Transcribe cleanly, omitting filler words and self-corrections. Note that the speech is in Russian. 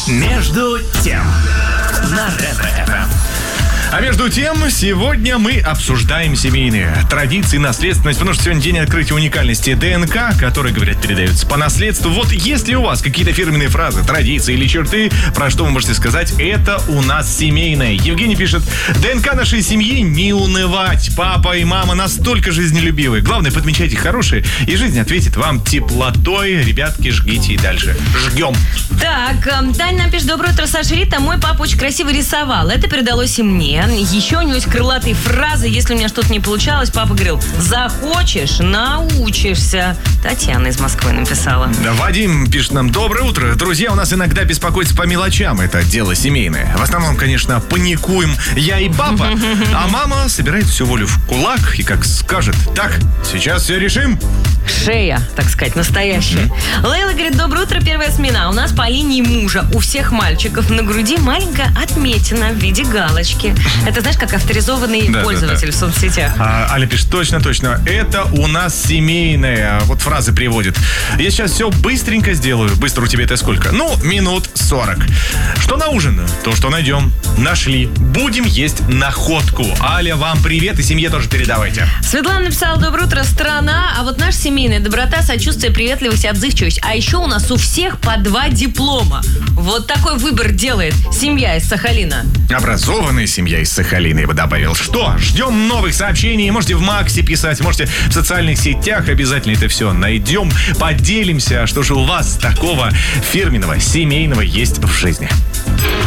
Между тем на Ретро-ФМ. А между тем, сегодня мы обсуждаем семейные традиции, наследственность, потому что сегодня день открытия уникальности ДНК, которые, говорят, передаются по наследству. Вот если у вас какие-то фирменные фразы, традиции или черты, про что вы можете сказать, это у нас семейное. Евгений пишет: ДНК нашей семьи не унывать. Папа и мама настолько жизнелюбивые. Главное, подмечайте хорошие, и жизнь ответит вам теплотой. Ребятки, жгите и дальше. Жгем. Так, Таня нам пишет: доброе утро, Саша Рита. Мой папа очень красиво рисовал. Это передалось и мне. Еще у него есть крылатые фразы. Если у меня что-то не получалось, папа говорил: захочешь, научишься. Татьяна из Москвы написала. Да, Вадим пишет нам: доброе утро. Друзья у нас иногда беспокоятся по мелочам. Это дело семейное. В основном, конечно, паникуем я и папа. А мама собирает всю волю в кулак и как скажет: так, сейчас все решим. Шея, так сказать, настоящая. Лейла говорит: доброе утро, первая смена. У нас по линии мужа у всех мальчиков на груди маленькая отметина в виде галочки. Это, знаешь, как авторизованный пользователь в соцсетях. Аля пишет: точно. Это у нас семейное. Вот фразы приводит. Я сейчас все быстренько сделаю. Быстро у тебя это сколько? Ну, минут 40. Что на ужин? То, что найдем. Нашли. Будем есть находку. Аля, вам привет, и семье тоже передавайте. Светлана написала: доброе утро, страна. А вот наша семейная доброта, сочувствие, приветливость и отзывчивость. А еще у нас у всех по 2 диплома. Вот такой выбор делает семья из Сахалина. Образованная семья из Сахалина, я бы добавил. Что? Ждем новых сообщений. Можете в Максе писать, можете в социальных сетях. Обязательно это все найдем, поделимся. Что же у вас такого фирменного, семейного есть в жизни?